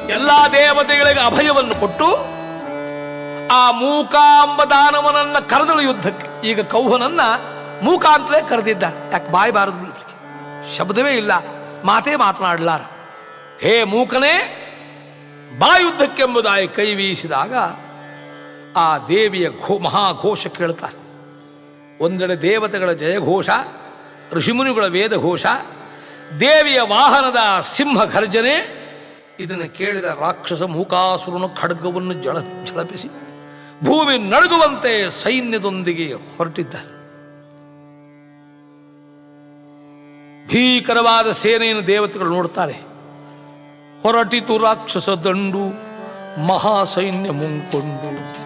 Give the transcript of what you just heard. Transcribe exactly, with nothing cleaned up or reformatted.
ಎಲ್ಲಾ ದೇವತೆಗಳಿಗೆ ಅಭಯವನ್ನು ಕೊಟ್ಟು ಆ ಮೂಕಾಂಬ ದಾನವನನ್ನ ಕರೆದಳು ಯುದ್ಧಕ್ಕೆ. ಈಗ ಕೌಹನನ್ನ ಮೂಕ ಅಂತಲೇ ಕರೆದಿದ್ದಾರೆ. ಯಾಕೆ ಬಾಯಬಾರದು, ಶಬ್ದವೇ ಇಲ್ಲ, ಮಾತೇ ಮಾತನಾಡಲಾರ. ಹೇ ಮೂಕನೇ, ಬಾ ಯುದ್ಧಕ್ಕೆಂಬುದಾಗಿ ಕೈ ಬೀಸಿದಾಗ ಆ ದೇವಿಯ ಘೋ ಮಹಾಘೋಷ ಕೇಳ್ತಾರೆ. ಒಂದೆಡೆ ದೇವತೆಗಳ ಜಯಘೋಷ, ಋಷಿಮುನಿಗಳ ವೇದಘೋಷ, ದೇವಿಯ ವಾಹನದ ಸಿಂಹ ಘರ್ಜನೆ. ಇದನ್ನು ಕೇಳಿದ ರಾಕ್ಷಸ ಮೂಕಾಸುರನು ಖಡ್ಗವನ್ನು ಜಳ ಝಳಪಿಸಿ ಭೂಮಿ ನಡುಗುವಂತೆ ಸೈನ್ಯದೊಂದಿಗೆ ಹೊರಟಿದ್ದಾರೆ. ಭೀಕರವಾದ ಸೇನೆಯನ್ನು ದೇವತೆಗಳು ನೋಡ್ತಾರೆ. ಹೊರಟಿತು ರಾಕ್ಷಸ ದಂಡು ಮಹಾಸೈನ್ಯ ಮುಂಕೊಂಡು.